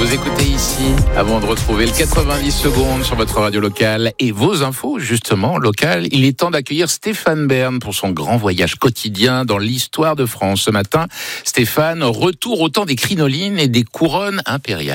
Vous écoutez ici, avant de retrouver le 90 secondes sur votre radio locale et vos infos, justement, locales. Il est temps d'accueillir Stéphane Bern pour son grand voyage quotidien dans l'histoire de France. Ce matin, Stéphane, retour au temps des crinolines et des couronnes impériales.